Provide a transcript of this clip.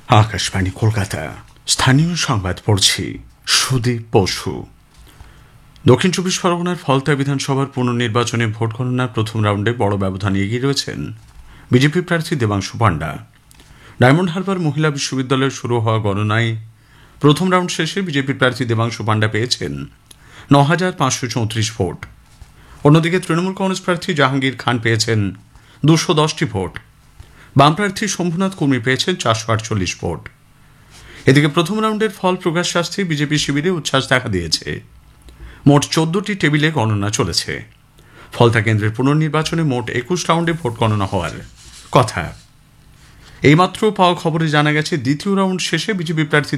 আকাশবাণী কলকাতা স্থানীয় সংবাদ পড়ছি সুদীপ বসু। দক্ষিণ চব্বিশ পরগনার ফলতা বিধানসভার পুনর্নির্বাচনে ভোট গণনার প্রথম রাউন্ডে বড় ব্যবধানে এগিয়ে রয়েছেন বিজেপি প্রার্থী দেবাংশু পাণ্ডা। ডায়মন্ড হারবার মহিলা বিশ্ববিদ্যালয়ে শুরু হওয়া গণনায় প্রথম রাউন্ড শেষে বিজেপি প্রার্থী দেবাংশু পাণ্ডা পেয়েছেন ৯,৫৩৪ ভোট। অন্যদিকে তৃণমূল কংগ্রেস প্রার্থী জাহাঙ্গীর খান পেয়েছেন ২১০টি ভোট। বাম প্রার্থী শম্ভুনাথ কর্মী পেয়েছেন ৪৪৮ ভোট। এদিকে প্রথম রাউন্ডের ফল প্রকাশ আসছে বিজেপি শিবিরে উচ্ছ্বাস দেখা দিয়েছে। মোট ১৪টি টেবিলে গণনা চলেছে। ফলতা কেন্দ্রের পুনর্নির্বাচনে মোট ২১ রাউন্ডে ভোট গণনা হওয়ার কথা। এইমাত্র পাওয়া খবরে জানা গেছে দ্বিতীয় রাউন্ড শেষে বিজেপি প্রার্থী